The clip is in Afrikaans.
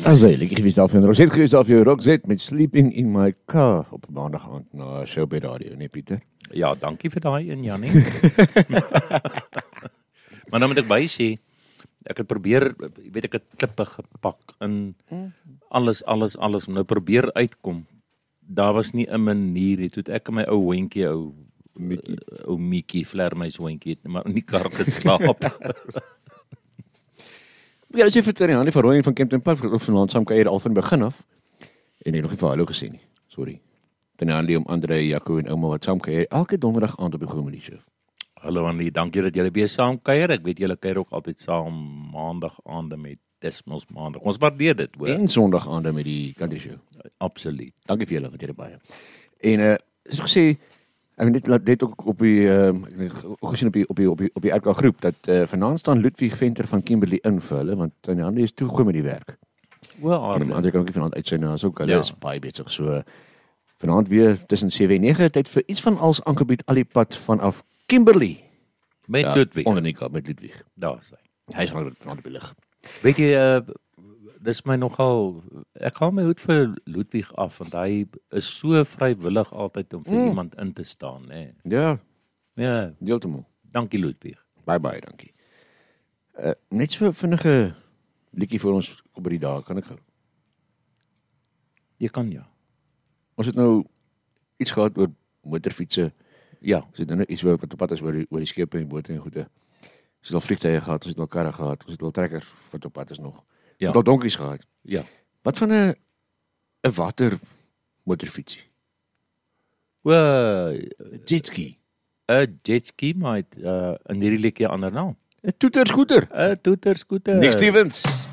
As hy, lekker gewees af en Roxette gewees af jou Roxette met Sleeping in my car op maandag aand na show by radio, nee Pieter? Ja, dankie vir daai een, Jannie. Maar nou moet ek by sê, ek het probeer, ek het klippe gepak in alles, nou probeer uitkom. Daar was nie 'n manier nie, toe het ek en my ou hondjie, ou Mickey, vlermuis hondjie, maar in die kar geslaap. Ja, as jy vertel nie, van Roy van Kempton Park vanaand saam kuier al van begin af. En ek het nog nie vir hallo gesê nie. Sorry. Tenali om Andre, Jaco en ouma wat saam kuier elke donderdag aand op die Groenmoenie show. Hallo Annelie, dankie dat julle weer saam kuier. Ek weet julle kuier ook altyd saam maandag aande met Desmos maandag. Ons waardeer dit, hoor. En sonderdag aande met die country show. Absoluut. Dankie vir julle wat julle baie. En soos gesê, ek het ook op die ook gesien op die RK groep dat vanaand staan Ludwig Venter van Kimberley in vir hulle, want Tanya is toe gooi met die werk. En ander kan ook nie vanaand uit sy naas ook, hulle is baie besig, so vanaand weer tussen 7 en 9, tyd vir iets van als aangebied al die pad vanaf Kimberley. Met Ludwig. Onder die kap met Ludwig. Daar is hy. Hy is van die lig. Weet jy, dis my nogal, ek haal my hoed vir Ludwig af, want hy is so vrywillig altyd om vir iemand in te staan, hè. Ja, Ja, deeltemal. dankie Ludwig. Baie, dankie. Net so vinnige liedjie vir ons op die dag, kan ek gou? Jy kan ja. Ons het nou iets gehad oor motorfietsse. Ja, Ons het nou iets wat op pad is oor die skepe en bote en goede. Ons het al vliegtuie gehad, ons het al karre gehad, ons het al trekkers wat op pad is nog. Ja. Ons het al donkies gehad. ja. Wat van 'n water motorfietsie? Jetski. 'n jetski, maar in hierdie liedjie ander naam. 'n toeterskooter. 'n toeterskooter. Nick Stevens.